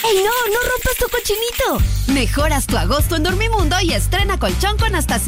¡Ey, no! ¡No rompas tu cochinito! Mejoras tu agosto en Dormimundo y estrena colchón con hasta